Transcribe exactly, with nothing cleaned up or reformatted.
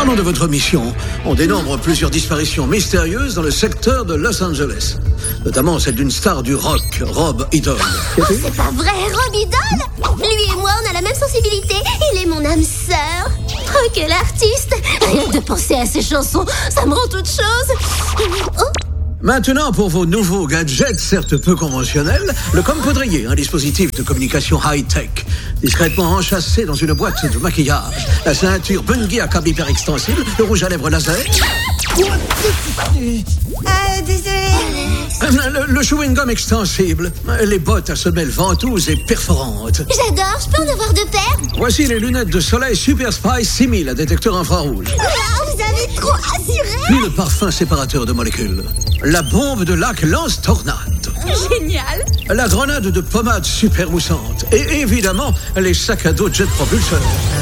Parlons de votre mission. On dénombre plusieurs disparitions mystérieuses dans le secteur de Los Angeles. Notamment celle d'une star du rock, Rob Idol. Oh, c'est pas vrai, Rob Idol? Lui et moi, on a la même sensibilité. Il est mon âme sœur. Oh, quel artiste! Rien de penser à ses chansons, ça me rend toute chose. Oh. Maintenant, pour vos nouveaux gadgets, certes peu conventionnels, le Compoudrier, un dispositif de communication high-tech, discrètement enchâssé dans une boîte de maquillage, la ceinture Bungie à câble hyper extensible, le rouge à lèvres laser... Euh, désolé. Le, le chewing-gum extensible, les bottes à semelles ventouses et perforantes. J'adore, je peux en avoir deux paires? Voici les lunettes de soleil Super Spy six mille à détecteur infrarouge. Wow, vous avez trop assuré. Puis le parfum séparateur de molécules. La bombe de lac Lance Tornade. Génial. La grenade de pommade super moussante. Et évidemment, les sacs à dos jet propulseur.